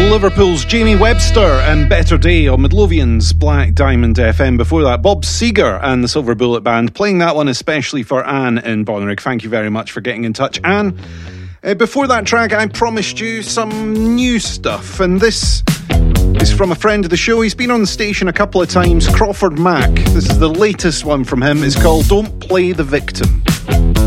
Liverpool's Jamie Webster and Better Day on Midlothian's Black Diamond FM. Before that, Bob Seger and the Silver Bullet Band, playing that one especially for Anne in Bonnyrigg. Thank you very much for getting in touch, Anne. Before that track, I promised you some new stuff, and this is from a friend of the show. He's been on the station a couple of times, Crawford Mack. This is the latest one from him. It's called Don't Play the Victim.